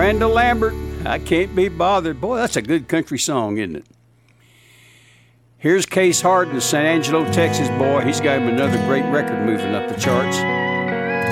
Miranda Lambert, I Can't Be Bothered. Boy, that's a good country song, isn't it? Here's Case Harden, San Angelo, Texas boy. He's got him another great record moving up the charts.